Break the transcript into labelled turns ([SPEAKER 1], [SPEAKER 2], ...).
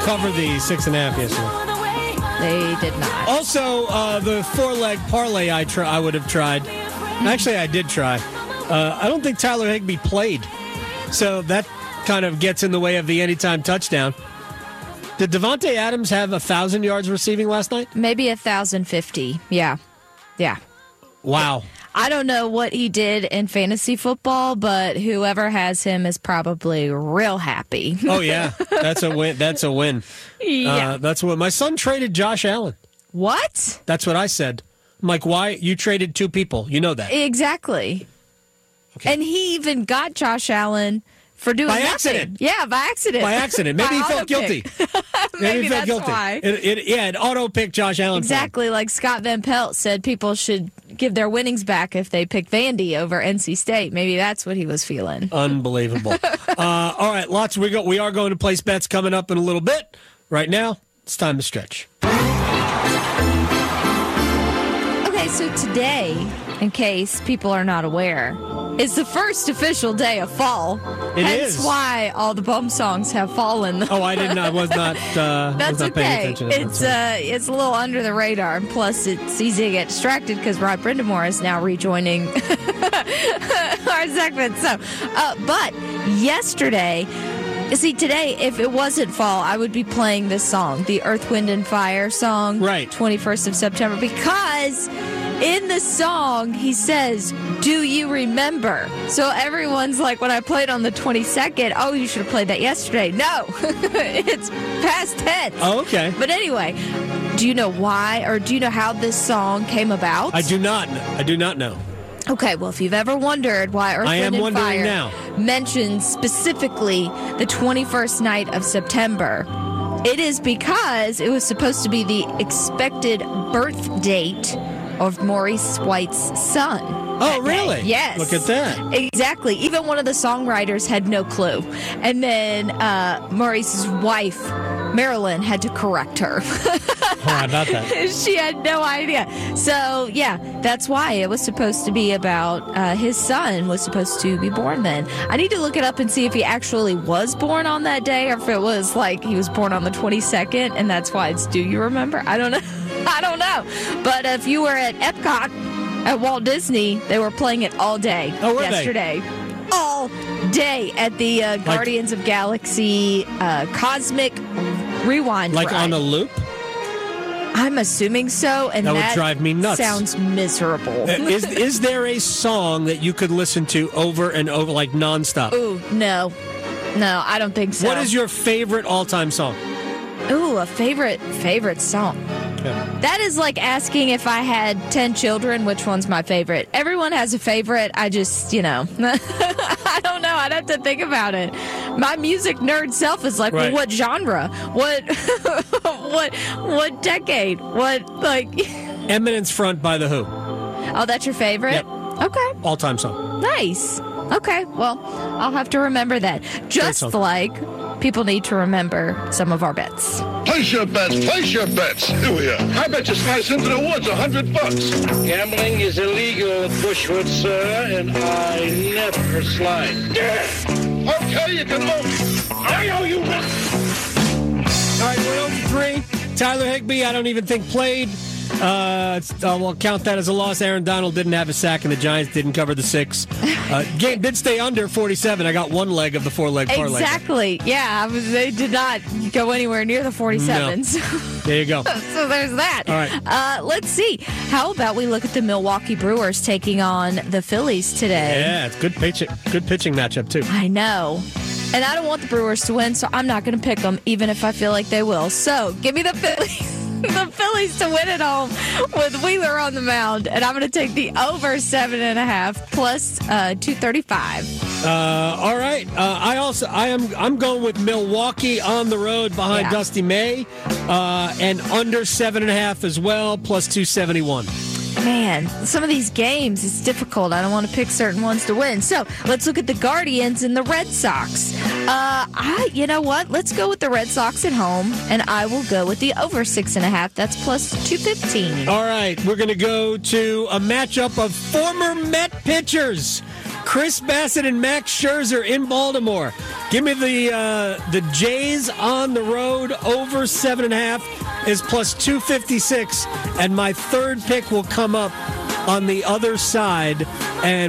[SPEAKER 1] cover the 6.5 yesterday.
[SPEAKER 2] They did not.
[SPEAKER 1] Also, the 4-leg parlay I would have tried. Actually, I did try. I don't think Tyler Higbee played. So that kind of gets in the way of the anytime touchdown. Did Devontae Adams have 1,000 yards receiving last night?
[SPEAKER 2] Maybe 1,050. Yeah.
[SPEAKER 1] Wow.
[SPEAKER 2] I don't know what he did in fantasy football, but whoever has him is probably real happy.
[SPEAKER 1] Oh, yeah. That's a win. That's a win.
[SPEAKER 2] Yeah.
[SPEAKER 1] That's what my son traded Josh Allen.
[SPEAKER 2] What?
[SPEAKER 1] That's what I said. I'm like, why? You traded 2 people. You know that.
[SPEAKER 2] Exactly.
[SPEAKER 1] Okay.
[SPEAKER 2] And he even got Josh Allen for doing
[SPEAKER 1] by
[SPEAKER 2] nothing.
[SPEAKER 1] accident.
[SPEAKER 2] Yeah, by accident.
[SPEAKER 1] By accident. Maybe he felt guilty.
[SPEAKER 2] Maybe that's why.
[SPEAKER 1] It auto-picked Josh Allen.
[SPEAKER 2] Exactly, like Scott Van Pelt said people should give their winnings back if they pick Vandy over NC State. Maybe that's what he was feeling.
[SPEAKER 1] Unbelievable. All right, lots. We are going to place bets coming up in a little bit. Right now, it's time to stretch.
[SPEAKER 2] Okay, so today, in case people are not aware, is the first official day of fall.
[SPEAKER 1] It
[SPEAKER 2] Hence
[SPEAKER 1] is.
[SPEAKER 2] why all the bum songs have fallen.
[SPEAKER 1] Oh, I didn't. I was not.
[SPEAKER 2] That's
[SPEAKER 1] was not paying
[SPEAKER 2] okay.
[SPEAKER 1] attention.
[SPEAKER 2] It's a little under the radar. And plus, it's easy to get distracted because Rod Brindamore is now rejoining our segment. So, but yesterday. See, today, if it wasn't fall, I would be playing this song, the Earth, Wind, and Fire song,
[SPEAKER 1] right?
[SPEAKER 2] 21st of September, because in the song, he says, do you remember? So everyone's like, when I played on the 22nd, oh, you should have played that yesterday. No, it's past tense.
[SPEAKER 1] Oh, okay.
[SPEAKER 2] But anyway, do you know why, or do you know how this song came about?
[SPEAKER 1] I do not know.
[SPEAKER 2] Okay, well, if you've ever wondered why Earth, Wind, and Fire
[SPEAKER 1] now.
[SPEAKER 2] mentions specifically the 21st night of September, it is because it was supposed to be the expected birth date of Maurice White's son.
[SPEAKER 1] Oh, really?
[SPEAKER 2] Yes.
[SPEAKER 1] Look at that.
[SPEAKER 2] Exactly. Even one of the songwriters had no clue. And then Maurice's wife, Marilyn, had to correct her.
[SPEAKER 1] How about that?
[SPEAKER 2] She had no idea. So, yeah, that's why it was supposed to be about his son was supposed to be born then. I need to look it up and see if he actually was born on that day or if it was like he was born on the 22nd and that's why it's Do You Remember? I don't know. I don't know. But if you were at Epcot at Walt Disney, they were playing it all day yesterday. All day at the Guardians of Galaxy Cosmic Rewind
[SPEAKER 1] Like
[SPEAKER 2] ride.
[SPEAKER 1] on a loop?
[SPEAKER 2] I'm assuming so, and
[SPEAKER 1] that would drive me nuts.
[SPEAKER 2] Sounds miserable.
[SPEAKER 1] Is there a song that you could listen to over and over, like nonstop?
[SPEAKER 2] Ooh, no, I don't think so.
[SPEAKER 1] What is your favorite all-time song?
[SPEAKER 2] Ooh, a favorite song.
[SPEAKER 1] Yeah.
[SPEAKER 2] That is like asking if I had 10 children, which one's my favorite. Everyone has a favorite. I just, I don't know. I'd have to think about it. My music nerd self is like,
[SPEAKER 1] right.
[SPEAKER 2] Well, what genre? What decade? What, like...
[SPEAKER 1] Eminence Front by The Who.
[SPEAKER 2] Oh, that's your favorite?
[SPEAKER 1] Yep.
[SPEAKER 2] Okay.
[SPEAKER 1] All-time song.
[SPEAKER 2] Nice. Okay, well, I'll have to remember that. Just like people need to remember some of our bets.
[SPEAKER 3] Place your bets. Here we are. I bet you slice into the woods $100.
[SPEAKER 4] Gambling is illegal at Bushwood, sir, and I never slide.
[SPEAKER 3] Okay, you can open. I owe you one.
[SPEAKER 1] All right, we're 0-3. Tyler Higbee, I don't even think played. We'll count that as a loss. Aaron Donald didn't have a sack, and the Giants didn't cover the 6. Game did stay under 47. I got one leg of the 4-leg parlay.
[SPEAKER 2] Exactly. Yeah, they did not go anywhere near the 47.
[SPEAKER 1] No.
[SPEAKER 2] So.
[SPEAKER 1] There you go.
[SPEAKER 2] So there's that.
[SPEAKER 1] All right.
[SPEAKER 2] Let's see. How about we look at the Milwaukee Brewers taking on the Phillies today?
[SPEAKER 1] Yeah, it's good pitching matchup, too.
[SPEAKER 2] I know. And I don't want the Brewers to win, so I'm not going to pick them, even if I feel like they will. So give me the Phillies. The Phillies to win at home with Wheeler on the mound, and I'm going to take the over 7.5 plus 235.
[SPEAKER 1] All right. I'm going with Milwaukee on the road behind Dusty May, and under 7.5 as well, plus 271.
[SPEAKER 2] Man, some of these games, it's difficult. I don't want to pick certain ones to win. So let's look at the Guardians and the Red Sox. You know what? Let's go with the Red Sox at home, and I will go with the over 6.5. That's plus 215.
[SPEAKER 1] All right, we're going to go to a matchup of former Met pitchers. Chris Bassett and Max Scherzer in Baltimore. Give me the Jays on the road over 7.5 is plus 256, and my third pick will come up on the other side. And